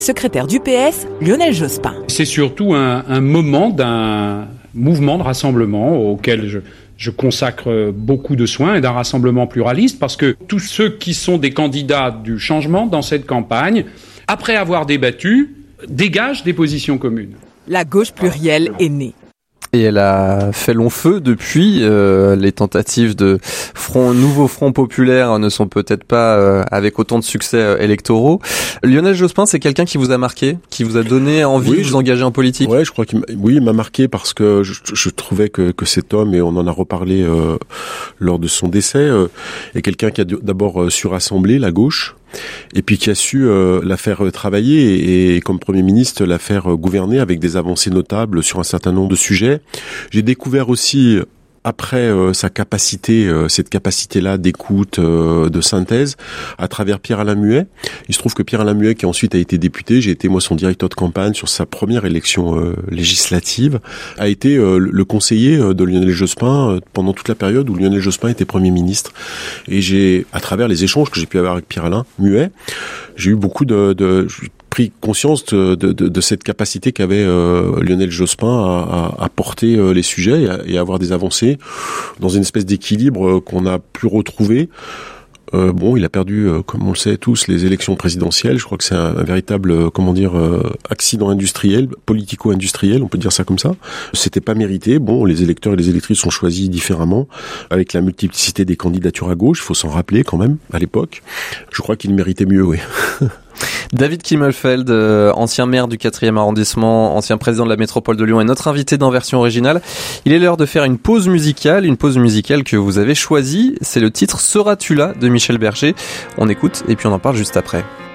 Secrétaire du PS, Lionel Jospin. C'est surtout un moment d'un mouvement de rassemblement auquel je consacre beaucoup de soins et d'un rassemblement pluraliste parce que tous ceux qui sont des candidats du changement dans cette campagne, après avoir débattu, dégagent des positions communes. La gauche plurielle est née. Et elle a fait long feu depuis. Les tentatives de nouveau front populaire ne sont peut-être pas avec autant de succès électoraux. Lionel Jospin, c'est quelqu'un qui vous a marqué, qui vous a donné envie de vous engager en politique? Ouais, je crois il m'a marqué parce que je trouvais que cet homme, et on en a reparlé lors de son décès, est quelqu'un qui a d'abord su rassembler la gauche, et puis qui a su la faire travailler et comme Premier ministre la faire gouverner avec des avancées notables sur un certain nombre de sujets. J'ai découvert aussi après sa capacité, cette capacité-là d'écoute, de synthèse, à travers Pierre-Alain Muet. Il se trouve que Pierre-Alain Muet, qui ensuite a été député, j'ai été moi son directeur de campagne sur sa première élection législative, a été le conseiller de Lionel Jospin pendant toute la période où Lionel Jospin était Premier ministre. Et j'ai, à travers les échanges que j'ai pu avoir avec Pierre-Alain Muet, j'ai eu beaucoup pris conscience de cette capacité qu'avait Lionel Jospin à porter les sujets et à avoir des avancées dans une espèce d'équilibre qu'on a pu retrouver. Il a perdu, comme on le sait tous, les élections présidentielles. Je crois que c'est un véritable, accident industriel, politico-industriel, on peut dire ça comme ça. C'était pas mérité. Les électeurs et les électrices ont choisi différemment, avec la multiplicité des candidatures à gauche. Il faut s'en rappeler quand même, à l'époque. Je crois qu'il méritait mieux, oui. David Kimmelfeld, ancien maire du 4e arrondissement, ancien président de la métropole de Lyon, est notre invité dans Version Originale. Il est l'heure de faire une pause musicale que vous avez choisie. C'est le titre « Seras-tu là » de Michel Berger. On écoute et puis on en parle juste après.